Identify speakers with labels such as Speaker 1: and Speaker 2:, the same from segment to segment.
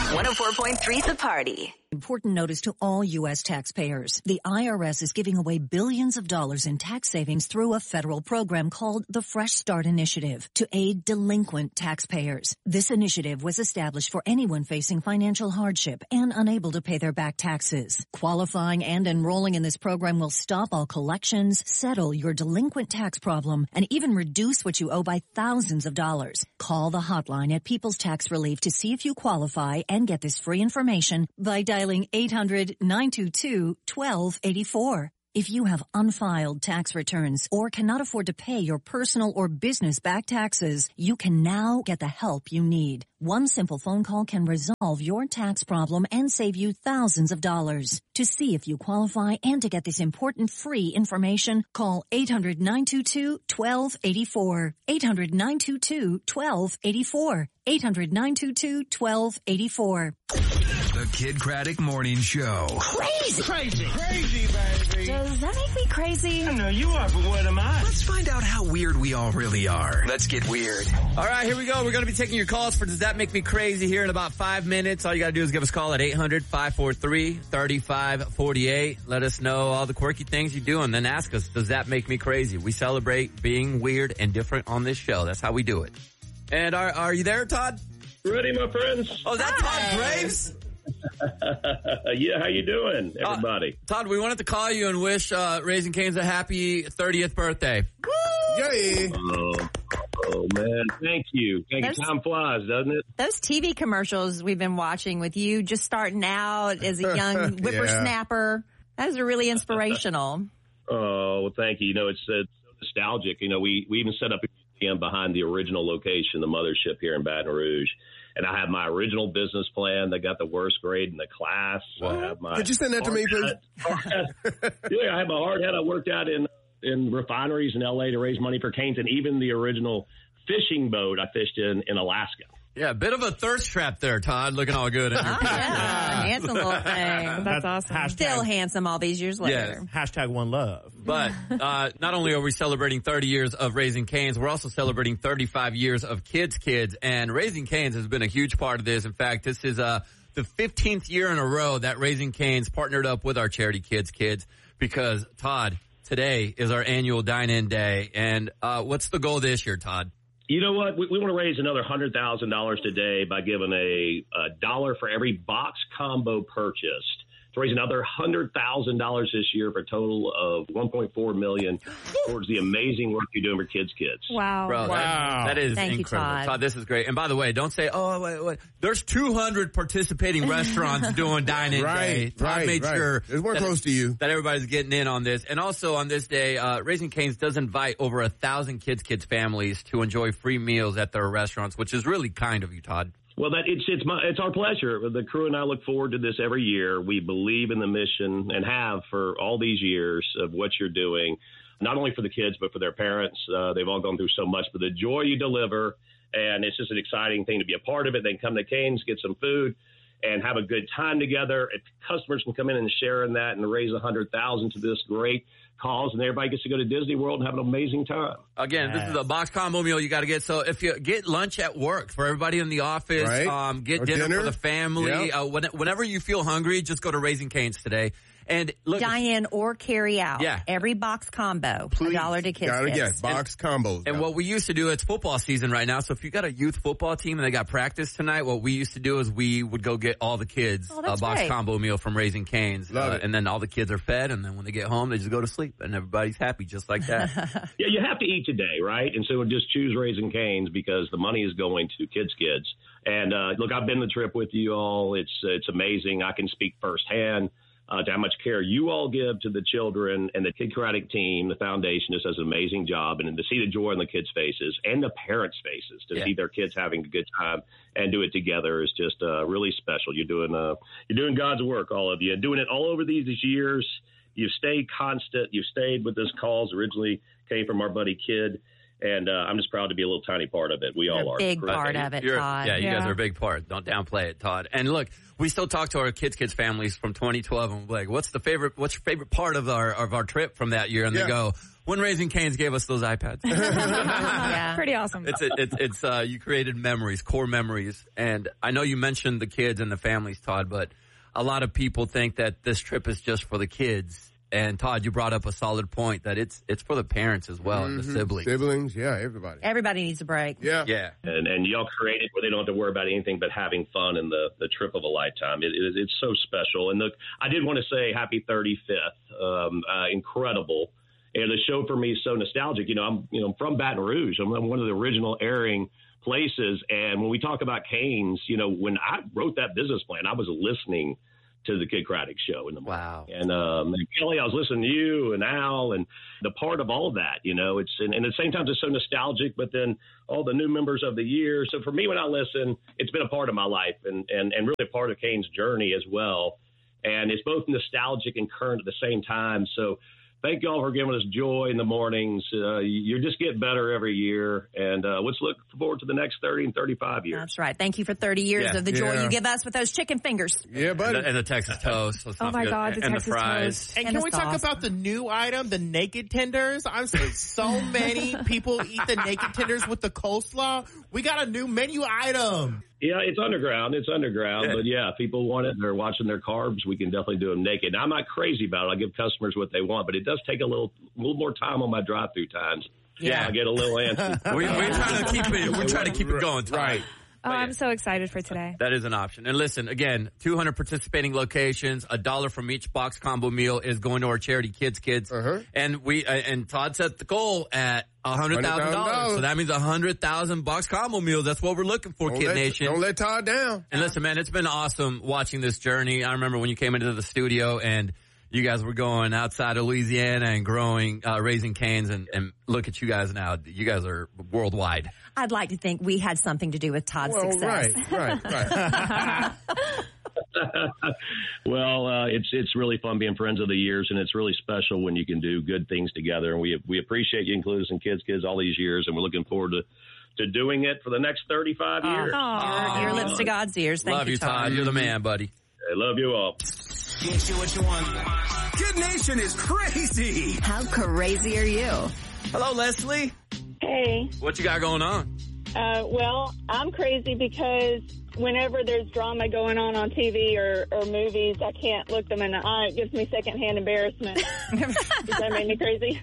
Speaker 1: 104.3 The Party.
Speaker 2: Important notice to all U.S. taxpayers. The IRS is giving away billions of dollars in tax savings through a federal program called the Fresh Start Initiative to aid delinquent taxpayers. This initiative was established for anyone facing financial hardship and unable to pay their back taxes. Qualifying and enrolling in this program will stop all collections, settle your delinquent tax problem, and even reduce what you owe by thousands of dollars. Call the hotline at People's Tax Relief to see if you qualify and get this free information by dialing 800-922-1284. If you have unfiled tax returns or cannot afford to pay your personal or business back taxes, you can now get the help you need. One simple phone call can resolve your tax problem and save you thousands of dollars. To see if you qualify and to get this important free information, call 800-922-1284. 800-922-1284. 800-922-1284.
Speaker 3: The Kid Craddock Morning Show.
Speaker 4: Crazy, baby.
Speaker 1: Does that make me crazy?
Speaker 4: I know you are, but what am I?
Speaker 3: Let's find out how weird we all really are. Let's get weird.
Speaker 5: All right, here we go. We're going to be taking your calls for Does That Make Me Crazy here in about 5 minutes. All you got to do is give us a call at 800-543-3548. Let us know all the quirky things you do and then ask us, does that make me crazy? We celebrate being weird and different on this show. That's how we do it. And are you there, Todd?
Speaker 6: Ready, my friends?
Speaker 5: Oh, is that Todd Graves?
Speaker 6: Yeah, how you doing, everybody?
Speaker 5: Todd, we wanted to call you and wish Raising Cane's a happy 30th birthday.
Speaker 4: Woo!
Speaker 7: Yay!
Speaker 6: Oh, man. Thank you. Time flies, doesn't it?
Speaker 8: Those TV commercials we've been watching with you just starting out as a young whippersnapper, those are really inspirational.
Speaker 6: Oh, well, thank you. You know, it's so nostalgic. You know, we even set up a museum behind the original location, the mothership here in Baton Rouge. And I have my original business plan that got the worst grade in the class.
Speaker 7: Could you send that to me, please?
Speaker 6: Yeah, I have my hard hat. I worked out in refineries in L.A. to raise money for Cane's, and even the original fishing boat I fished in Alaska.
Speaker 5: Yeah, a bit of a thirst trap there, Todd, looking all good.
Speaker 8: Handsome little thing.
Speaker 4: That's awesome.
Speaker 8: Still handsome all these years later.
Speaker 4: Hashtag one love.
Speaker 5: But not only are we celebrating 30 years of Raising Cane's, we're also celebrating 35 years of Kids. And Raising Cane's has been a huge part of this. In fact, this is the 15th year in a row that Raising Cane's partnered up with our charity Kids because, Todd, today is our annual dine-in day. And what's the goal this year, Todd?
Speaker 6: You know what? We want to raise another $100,000 today by giving a dollar for every box combo purchased. To raise another $100,000 this year for a total of $1.4 million towards the amazing work you're doing for Kids.
Speaker 8: Wow.
Speaker 5: Bro, that is
Speaker 8: Thank
Speaker 5: incredible.
Speaker 8: you, Todd.
Speaker 5: This is great. And by the way, don't say, wait. There's 200 participating restaurants doing dine-in day. Todd made sure
Speaker 7: it's more close to you
Speaker 5: that everybody's getting in on this. And also on this day, Raising Cane's does invite over 1,000 Kids families to enjoy free meals at their restaurants, which is really kind of you, Todd.
Speaker 6: Well, it's our pleasure. The crew and I look forward to this every year. We believe in the mission and have for all these years of what you're doing, not only for the kids but for their parents. They've all gone through so much, but the joy you deliver, and it's just an exciting thing to be a part of it. They can come to Cane's, get some food, and have a good time together. If customers can come in and share in that and raise $100,000 to this great cause, and everybody gets to go to Disney World and have an amazing time.
Speaker 5: Again, This is a box combo meal you got to get. So if you get lunch at work for everybody in the office, get dinner for the family. Yep. Whenever you feel hungry, just go to Raising Cane's today. And look,
Speaker 8: dine-in or carry out.
Speaker 5: Yeah.
Speaker 8: Every box combo,
Speaker 7: Please.
Speaker 8: $1 to Kids.
Speaker 7: Yes, box combos.
Speaker 5: And what we used to do, it's football season right now. So if you got a youth football team and they got practice tonight, what we used to do is we would go get all the kids a box combo meal from Raising Cane's. And then all the kids are fed. And then when they get home, they just go to sleep. And everybody's happy just like that.
Speaker 6: Yeah, you have to eat today, right? And so just choose Raising Cane's because the money is going to Kids. And look, I've been the trip with you all. It's amazing. I can speak firsthand to how much care you all give to the children, and the Kid Craddock team, the foundation, just does an amazing job. And to see the joy on the kids' faces and the parents' faces, to see their kids having a good time and do it together is just really special. You're doing God's work, all of you, and doing it all over these years. You've stayed constant. You've stayed with this cause. Originally came from our buddy Kid. And I'm just proud to be a little tiny part of it. We all are.
Speaker 8: Big part of it, Todd.
Speaker 5: Yeah, you guys are a big part. Don't downplay it, Todd. And look, we still talk to our kids' families from 2012, and we're like, what's your favorite part of our trip from that year? And they go, when Raising Cane's gave us those iPads.
Speaker 9: Yeah. Pretty awesome.
Speaker 5: It's you created memories, core memories. And I know you mentioned the kids and the families, Todd, but a lot of people think that this trip is just for the kids. And Todd, you brought up a solid point that it's for the parents as well and the siblings.
Speaker 7: Siblings, yeah, everybody.
Speaker 8: Everybody needs a break.
Speaker 7: Yeah.
Speaker 6: And y'all create it where they don't have to worry about anything but having fun and the trip of a lifetime. It's so special. And look, I did want to say happy 35th. Incredible. And the show for me is so nostalgic. I'm from Baton Rouge. I'm one of the original airing places. And when we talk about Canes, when I wrote that business plan, I was listening to the Kid Craddock show in the morning.
Speaker 5: Wow.
Speaker 6: And Kelly, I was listening to you and Al and the part of all that, it's, and at the same time, it's so nostalgic, but then all the new members of the year. So for me, when I listen, it's been a part of my life and really a part of Cane's journey as well. And it's both nostalgic and current at the same time. So thank y'all for giving us joy in the mornings. You just get better every year. And let's look forward to the next 30 and 35 years.
Speaker 8: That's right. Thank you for 30 years of the joy you give us with those chicken fingers.
Speaker 7: Yeah, buddy.
Speaker 5: And the Texas toast.
Speaker 9: Oh, my God, the Texas
Speaker 5: fries.
Speaker 9: toast.
Speaker 4: And can we talk about the new item, the naked tenders? I'm saying so many people eat the naked tenders with the coleslaw. We got a new menu item.
Speaker 6: Yeah, it's underground.
Speaker 5: Yeah.
Speaker 6: But yeah, if people want it and they're watching their carbs, we can definitely do them naked. Now, I'm not crazy about it. I give customers what they want, but it does take a little more time on my drive-through times.
Speaker 5: Yeah.
Speaker 6: I get a little antsy.
Speaker 5: We're trying to keep it going, Todd.
Speaker 7: Right.
Speaker 9: Oh, I'm so excited for today.
Speaker 5: That is an option. And listen, again, 200 participating locations, $1 from each box combo meal is going to our charity Kids. And and Todd set the goal at $100,000. So that means 100,000 box combo meals. That's what we're looking for, Kid Nation.
Speaker 7: Don't let Todd down.
Speaker 5: And listen, man, it's been awesome watching this journey. I remember when you came into the studio and you guys were going outside of Louisiana and growing, Raising Cane's, and look at you guys now. You guys are worldwide.
Speaker 8: I'd like to think we had something to do with Todd's success.
Speaker 7: Right.
Speaker 6: Well, it's really fun being friends of the years, and it's really special when you can do good things together. And we appreciate you including us in Kids all these years, and we're looking forward to doing it for the next 35 years.
Speaker 8: Your lips to God's ears. Thank
Speaker 5: love you, Todd. You're the man, buddy.
Speaker 6: I love you all.
Speaker 3: Get you what you want. Kid Nation is crazy.
Speaker 1: How crazy are you?
Speaker 5: Hello, Leslie.
Speaker 10: Hey.
Speaker 5: What you got going on?
Speaker 10: Well, I'm crazy because whenever there's drama going on TV or movies, I can't look them in the eye. It gives me secondhand embarrassment. Does that make me crazy?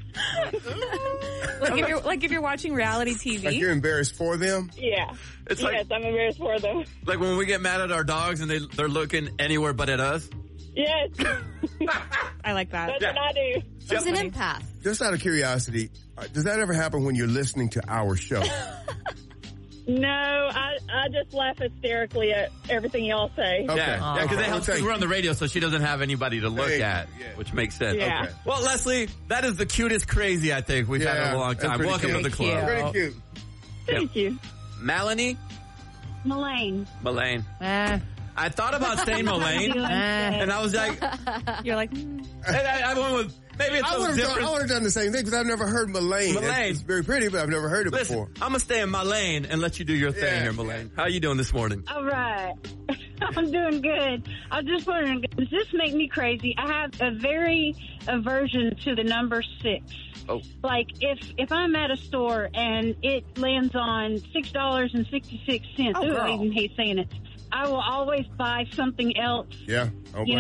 Speaker 9: like if you're watching reality TV?
Speaker 7: Like you're embarrassed for them?
Speaker 10: Yeah.
Speaker 5: It's
Speaker 10: yes, I'm embarrassed for them.
Speaker 5: Like when we get mad at our dogs and they're looking anywhere but at us?
Speaker 10: Yes.
Speaker 9: I like that.
Speaker 10: That's what I do.
Speaker 8: She's an empath.
Speaker 7: Just out of curiosity, does that ever happen when you're listening to our show?
Speaker 10: No, I just laugh hysterically at everything y'all say.
Speaker 7: Okay.
Speaker 5: Yeah, because it helps because we're on the radio, so she doesn't have anybody to look at, which makes sense.
Speaker 10: Yeah.
Speaker 5: Okay. Well, Leslie, that is the cutest crazy I think we've had in a long time. Welcome to the club.
Speaker 7: Pretty cute.
Speaker 10: Thank you.
Speaker 5: Melanie?
Speaker 10: Mullane.
Speaker 5: I thought about saying Mullane, and I was like...
Speaker 9: You're like...
Speaker 5: And I went with... Maybe it's so different.
Speaker 7: I would have done the same thing because I've never heard Mullane.
Speaker 5: Mullane.
Speaker 7: It's very pretty, but I've never heard it before.
Speaker 5: I'm going to stay in my lane and let you do your thing here, Mullane. How are you doing this morning?
Speaker 10: All right. I'm doing good. I was just wondering, does this make me crazy? I have a very aversion to the number 6.
Speaker 5: Oh.
Speaker 10: Like, if I'm at a store and it lands on $6.66, I even hate saying it, I will always buy something else.
Speaker 7: Yeah.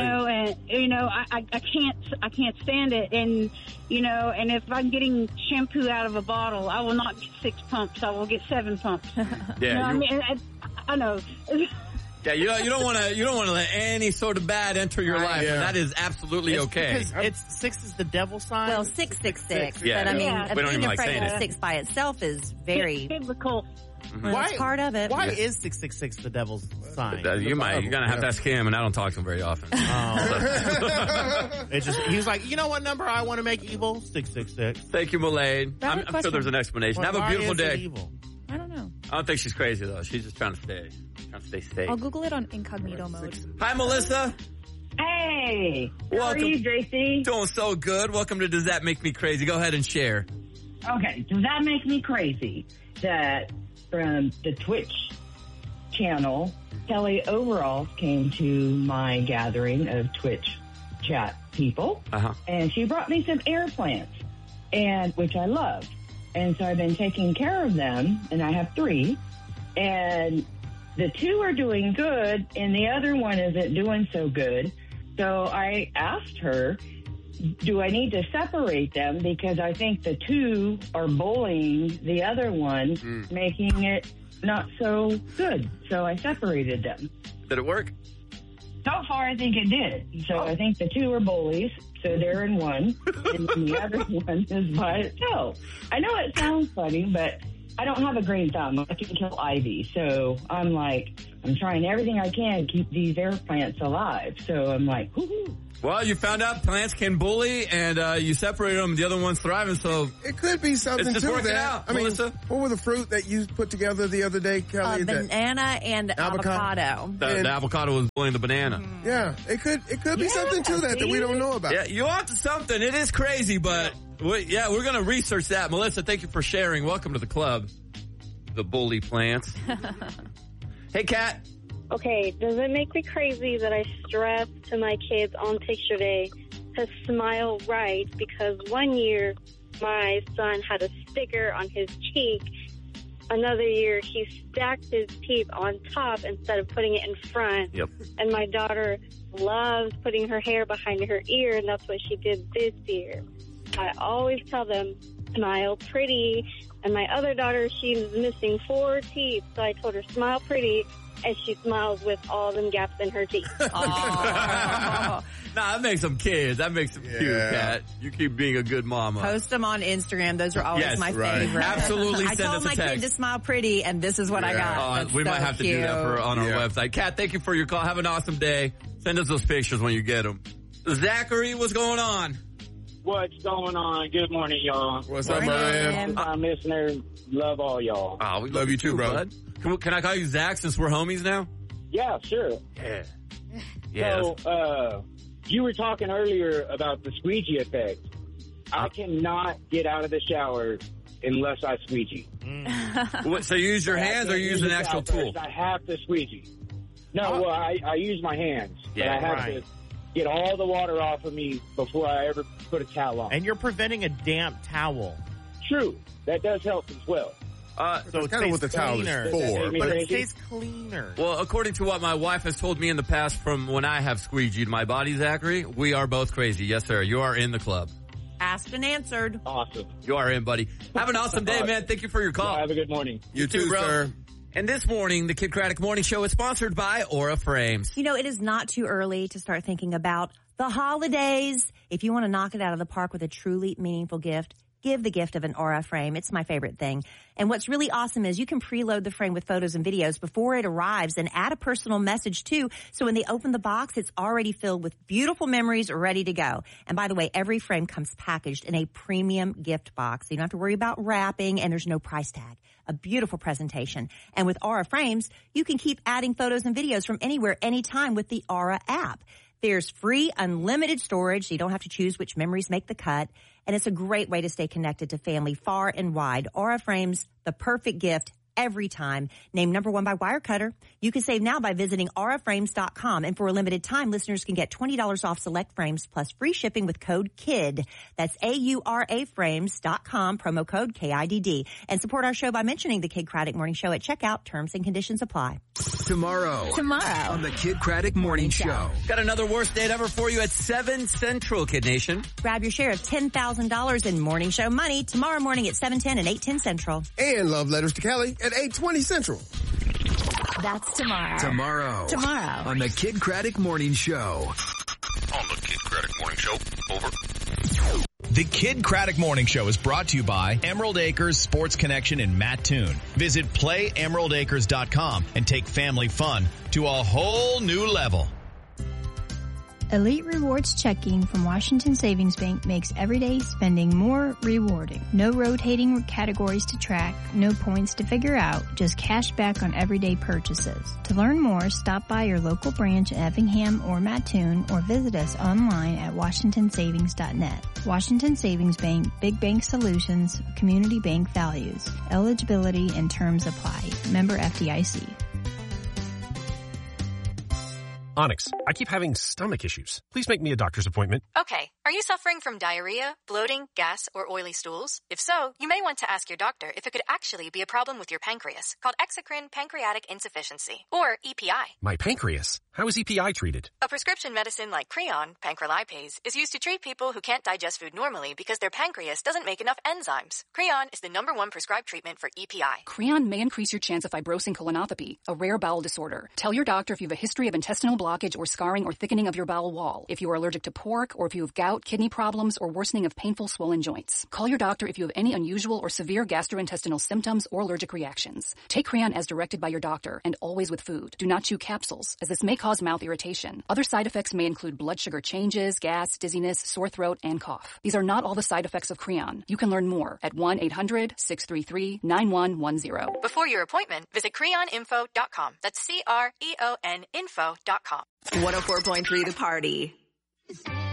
Speaker 10: I can't stand it. And, and if I'm getting shampoo out of a bottle, I will not get 6 pumps. I will get 7 pumps.
Speaker 5: Yeah.
Speaker 10: I know.
Speaker 5: Yeah, you don't want to let any sort of bad enter your life.
Speaker 7: Yeah.
Speaker 5: And that is absolutely okay.
Speaker 4: Because 6 is the devil sign.
Speaker 8: Well, 666.
Speaker 5: Yeah.
Speaker 8: But I mean,
Speaker 5: We don't even
Speaker 8: being
Speaker 5: like
Speaker 8: afraid
Speaker 5: saying
Speaker 8: of
Speaker 5: it.
Speaker 8: 6 by itself is very
Speaker 10: biblical.
Speaker 8: That's part of it.
Speaker 4: Why is 666 the devil's sign?
Speaker 5: You're going to have to ask him, and I don't talk to him very often.
Speaker 4: He was like, you know what number I want to make evil? 666.
Speaker 5: Thank you, Mullane. I'm sure there's an explanation.
Speaker 4: Well,
Speaker 5: have a beautiful
Speaker 4: why is it
Speaker 5: day.
Speaker 4: evil?
Speaker 9: I don't know.
Speaker 5: I don't think she's crazy, though. She's just trying to stay safe.
Speaker 9: I'll Google it on incognito mode.
Speaker 5: Hi, Melissa.
Speaker 10: Hey.
Speaker 5: Welcome.
Speaker 10: How are you, JC?
Speaker 5: Doing so good. Welcome to Does That Make Me Crazy? Go ahead and share.
Speaker 11: Okay, does that make me crazy that from the Twitch channel, Kelly Overalls came to my gathering of Twitch chat people, and she brought me some air plants, and which I love. And so I've been taking care of them, and I have 3, and the 2 are doing good, and the other one isn't doing so good. So I asked her, do I need to separate them? Because I think the 2 are bullying the other one, making it not so good. So I separated them.
Speaker 5: Did it work?
Speaker 11: So far, I think it did. So I think the 2 are bullies, so they're in one, and the other one is by itself. I know it sounds funny, but I don't have a green thumb. I can kill ivy. So I'm trying everything I can to keep these air plants alive. So I'm like, woohoo.
Speaker 5: Well, you found out plants can bully, and you separated them. The other one's thriving, so
Speaker 7: it could be something
Speaker 5: it's just
Speaker 7: to
Speaker 5: working
Speaker 7: that.
Speaker 5: out.
Speaker 7: I mean,
Speaker 5: Melissa?
Speaker 7: what were the fruit that you put together the other day, Kelly?
Speaker 8: Banana and avocado.
Speaker 5: The avocado was bullying the banana.
Speaker 7: Yeah, it could be something to that we don't know about.
Speaker 5: Yeah, you onto something. It is crazy, but we're going to research that. Melissa, thank you for sharing. Welcome to the club, the bully plants. Hey, Kat.
Speaker 10: Okay, does it make me crazy that I stress to my kids on picture day to smile right? Because one year my son had a sticker on his cheek. Another year he stacked his teeth on top instead of putting it in front.
Speaker 5: Yep.
Speaker 10: And my daughter loves putting her hair behind her ear, and that's what she did this year. I always tell them, smile pretty. And my other daughter, she's missing 4 teeth, so I told her, smile pretty. And she smiles with all them gaps in her teeth.
Speaker 5: Nah, that makes them kids. That makes them cute, Kat. You keep being a good mama.
Speaker 8: Post them on Instagram. Those are always my favorite.
Speaker 5: Absolutely send us a text.
Speaker 8: I told my kid to smile pretty, and this is what I got.
Speaker 5: We might have to do that on our website. Kat, thank you for your call. Have an awesome day. Send us those pictures when you get them. Zachary, what's going on?
Speaker 12: What's going on? Good morning, y'all.
Speaker 7: What's up, man?
Speaker 12: I'm listener. Love all y'all.
Speaker 5: Oh, we love you too, bro. Can I call you Zach since we're homies now?
Speaker 12: Yeah, sure.
Speaker 5: Yeah.
Speaker 12: So, you were talking earlier about the squeegee effect. I cannot get out of the shower unless I squeegee.
Speaker 5: So you use your hands or you use an actual tool?
Speaker 12: I have to squeegee. No, well, I use my hands. But I have to get all the water off of me before I ever put a towel on.
Speaker 4: And you're preventing a damp towel.
Speaker 12: True. That does help as well.
Speaker 4: So it's
Speaker 7: kind of what the towel is for.
Speaker 4: But it stays cleaner.
Speaker 5: Well, according to what my wife has told me in the past from when I have squeegeed my body, Zachary, we are both crazy. Yes, sir. You are in the club.
Speaker 8: Asked and answered.
Speaker 12: Awesome.
Speaker 5: You are in, buddy. Have an awesome day, man. Thank you for your call.
Speaker 12: Yeah, have a good morning.
Speaker 5: You too, bro. Sir. And this morning, the Kid Craddock Morning Show is sponsored by Aura Frames.
Speaker 8: You know, it is not too early to start thinking about the holidays. If you want to knock it out of the park with a truly meaningful gift, give the gift of an Aura frame. It's my favorite thing. And what's really awesome is you can preload the frame with photos and videos before it arrives and add a personal message too. So when they open the box, it's already filled with beautiful memories ready to go. And by the way, every frame comes packaged in a premium gift box. So you don't have to worry about wrapping, and there's no price tag. A beautiful presentation. And with Aura frames, you can keep adding photos and videos from anywhere, anytime with the Aura app. There's free, unlimited storage, so you don't have to choose which memories make the cut. And it's a great way to stay connected to family far and wide. Aura Frames, the perfect gift every time. Named #1 by Wirecutter. You can save now by visiting auraframes.com. And for a limited time, listeners can get $20 off select frames plus free shipping with code KID. That's auraframes.com, promo code KIDD. And support our show by mentioning the Kid Craddock Morning Show at checkout. Terms and conditions apply.
Speaker 3: Tomorrow on the Kid Craddock Morning Show.
Speaker 5: Got another worst date ever for you at 7 Central, Kid Nation.
Speaker 8: Grab your share of $10,000 in morning show money tomorrow morning at 7:10 and 8:10 Central.
Speaker 7: And love letters to Kelly at 8:20 Central.
Speaker 1: That's tomorrow.
Speaker 3: Tomorrow on the Kid Craddock Morning Show.
Speaker 13: On the Kid Craddock Morning Show. Over.
Speaker 14: The Kid Craddock Morning Show is brought to you by Emerald Acres Sports Connection in Mattoon. Visit playemeraldacres.com and take family fun to a whole new level.
Speaker 15: Elite Rewards checking from Washington Savings Bank makes everyday spending more rewarding. No rotating categories to track, no points to figure out, just cash back on everyday purchases. To learn more, stop by your local branch in Effingham or Mattoon or visit us online at washingtonsavings.net. Washington Savings Bank, big bank solutions, community bank values. Eligibility and terms apply. Member FDIC.
Speaker 16: Onyx, I keep having stomach issues. Please make me a doctor's appointment.
Speaker 1: Okay, are you suffering from diarrhea, bloating, gas, or oily stools? If so, you may want to ask your doctor if it could actually be a problem with your pancreas, called exocrine pancreatic insufficiency, or EPI.
Speaker 16: My pancreas? How is EPI treated?
Speaker 1: A prescription medicine like Creon, pancrelipase, is used to treat people who can't digest food normally because their pancreas doesn't make enough enzymes. Creon is the #1 prescribed treatment for EPI.
Speaker 17: Creon may increase your chance of fibrosing colonopathy, a rare bowel disorder. Tell your doctor if you have a history of intestinal blockage or scarring or thickening of your bowel wall, if you are allergic to pork, or if you have gout, kidney problems, or worsening of painful swollen joints. Call your doctor if you have any unusual or severe gastrointestinal symptoms or allergic reactions. Take Creon as directed by your doctor and always with food. Do not chew capsules, as this may cause mouth irritation. Other side effects may include blood sugar changes, gas, dizziness, sore throat, and cough. These are not all the side effects of Creon. You can learn more at 1-800-633-9110.
Speaker 1: Before your appointment, visit creoninfo.com. That's CREON info.com.
Speaker 18: 104.3 The Party.